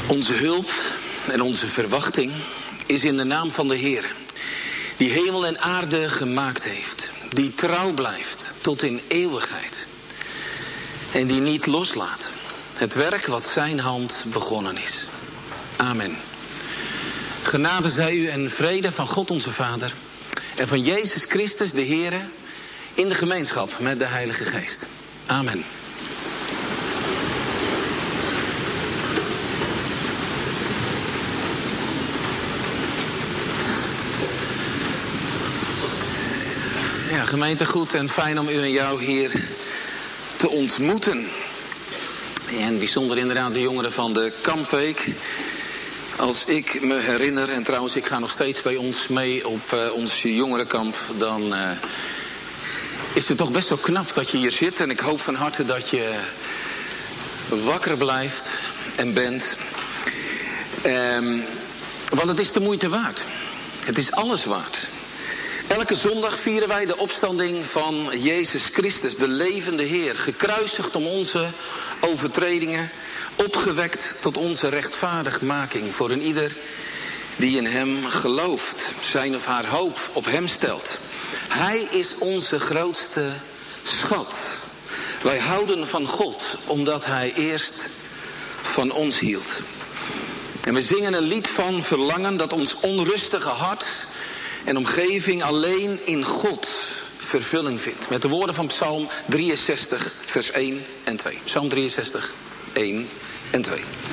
Onze hulp en onze verwachting is in de naam van de Heer, die hemel en aarde gemaakt heeft, die trouw blijft tot in eeuwigheid en die niet loslaat het werk wat zijn hand begonnen is. Amen. Genade zij u en vrede van God onze Vader en van Jezus Christus de Heer in de gemeenschap met de Heilige Geest. Amen. Ja, gemeente, goed en fijn om u en jou hier te ontmoeten. En bijzonder inderdaad de jongeren van de Kampweek. Als ik me herinner, en trouwens ik ga nog steeds bij ons mee op ons jongerenkamp, dan is het toch best wel knap dat je hier zit. En ik hoop van harte dat je wakker blijft en bent. Want het is de moeite waard. Het is alles waard. Elke zondag vieren wij de opstanding van Jezus Christus, de levende Heer. Gekruisigd om onze overtredingen, opgewekt tot onze rechtvaardigmaking voor een ieder die in hem gelooft, zijn of haar hoop op hem stelt. Hij is onze grootste schat. Wij houden van God omdat hij eerst van ons hield. En we zingen een lied van verlangen dat ons onrustige hart en omgeving alleen in God vervulling vindt. Met de woorden van Psalm 63, vers 1 en 2. Psalm 63, 1 en 2.